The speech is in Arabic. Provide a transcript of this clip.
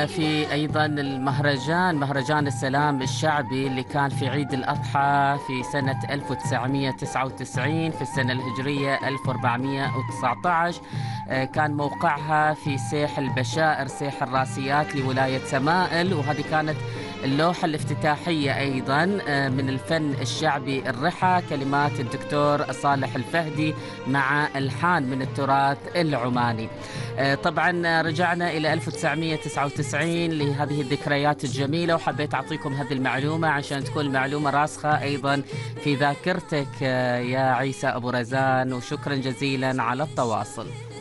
في أيضا مهرجان السلام الشعبي اللي كان في عيد الأضحى في سنة 1999 في السنة الهجرية 1419. كان موقعها في سيح البشائر، سيح الراسيات لولاية سمائل، وهذه كانت اللوحة الافتتاحية أيضا من الفن الشعبي الرحى، كلمات الدكتور صالح الفهدي مع ألحان من التراث العماني. طبعا رجعنا إلى 1999 لهذه الذكريات الجميلة، وحبيت أعطيكم هذه المعلومة عشان تكون المعلومة راسخة أيضا في ذاكرتك يا عيسى أبو رزان، وشكرا جزيلا على التواصل.